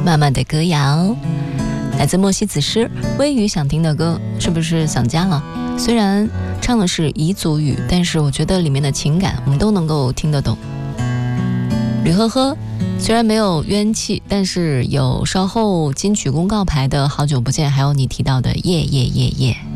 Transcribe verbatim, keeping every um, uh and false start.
慢慢的歌谣，来自莫西子诗。微雨想听的歌是不是想家了？虽然唱的是彝族语，但是我觉得里面的情感我们都能够听得懂。吕呵呵虽然没有冤气，但是有稍后金曲公告牌的好久不见，还有你提到的夜夜夜夜。